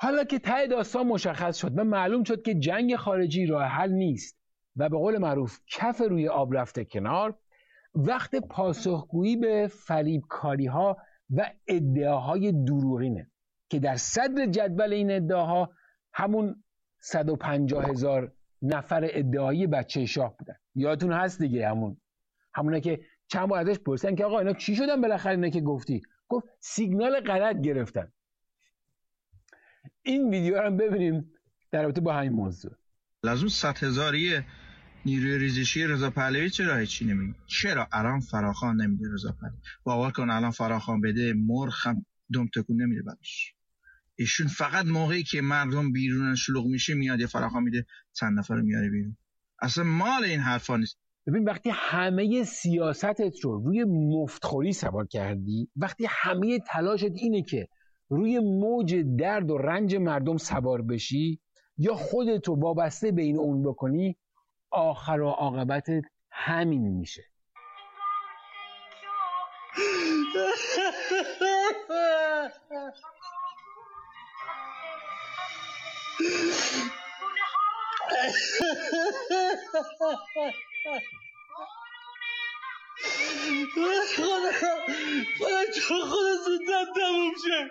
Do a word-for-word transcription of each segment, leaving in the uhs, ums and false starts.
حالا که ته داستان مشخص شد و معلوم شد که جنگ خارجی راه حل نیست و به قول معروف کف روی آب رفته کنار، وقت پاسخگویی به فریبکاری ها و ادعاهای دروغینه که در صدر جدول این ادعاها همون صد و پنجاه هزار نفر ادعایی بچه شاه بودن. یادتون هست دیگه، همون همونه که چند بار ازش پرسیدن که آقا اینا چی شدن بالاخره اینا که گفتی؟ گفت سیگنال غلط گرفتن. این ویدیو رو هم ببینیم در رابطه با همین موضوع. از اون صد هزاری نیروی ریزشی رضا پهلوی چرا هیچی نمیگه؟ چرا الان فراخوان نمیده رضا پهلوی؟ باور کن الان فراخوان بده مرخ هم دم تکون نمیده براش. ایشون فقط موقعی که مردم بیرون شلوغ میشه میاد یه فراخوان میده چند نفر رو میاره بیرون. اصلا مال این حرفا نیست. ببین وقتی همه سیاستت رو روی مفتخوری سوار کردی، وقتی همه تلاشت اینه که روی موج درد و رنج مردم سوار بشی یا خودتو وابسته به این اون بکنی، آخر و عاقبتت همین میشه. خدا خدا چه خدا زودت تموم شه.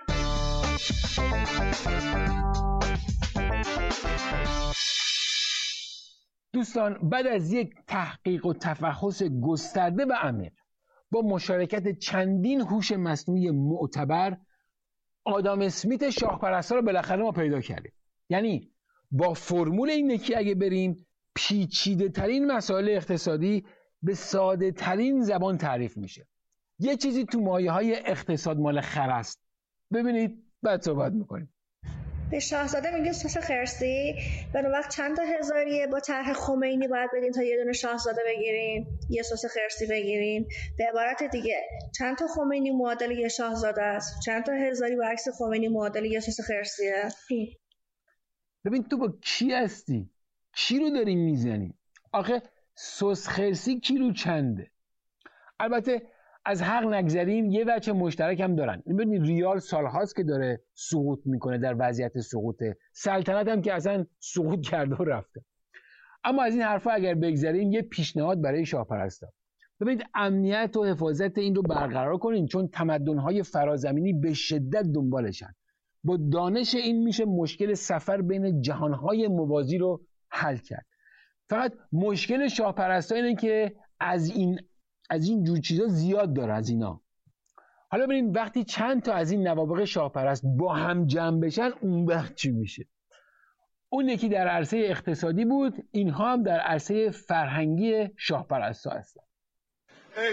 دوستان، بعد از یک تحقیق و تفحص گسترده و عمیق با مشارکت چندین هوش مصنوعی معتبر، آدام اسمیت شاهپرست‌ها رو بالاخره ما پیدا کردیم. یعنی با فرمول اینه که اگه بریم پیچیده ترین مسائل اقتصادی به ساده ترین زبان تعریف میشه. یه چیزی تو مایه های اقتصاد مال خر است. ببینید بعد صحبت میکنیم. به شاهزاده میگه سس خرسی، و اون وقت چند تا هزاریه با طرح خمینی باید بدین تا یه دونه شاهزاده بگیرین، یه سس خرسی بگیرین. به عبارت دیگه چند تا خمینی معادل یه شاهزاده است، چند تا هزاری برعکس خمینی معادل یه سس خرسیه. ببین تو با کی هستی؟ کی رو داری میزنی؟ آخه سس خرسی کیلو چنده؟ البته از حق نگذریم، یه وجه مشترک هم دارن. ببینید ریال سالهاست که داره سقوط میکنه، در وضعیت سقوطه. سلطنت هم که اصلا سقوط کرده و رفته. اما از این حرفا اگر بگذریم، یه پیشنهاد برای شاهپرستا. ببینید امنیت و حفاظت این رو برقرار کنین، چون تمدن‌های فرازمینی به شدت دنبالشن. با دانش این میشه مشکل سفر بین جهان‌های موازی رو حل کرد. فقط مشکل شاهپرستا اینه که از این از این جور چیزا زیاد داره از اینا. حالا ببینیم وقتی چند تا از این نوابغ شاهپرست با هم جمع بشن اون وقت چی میشه. اون یکی در عرصه اقتصادی بود، اینها هم در عرصه فرهنگی شاهپرستا هستن.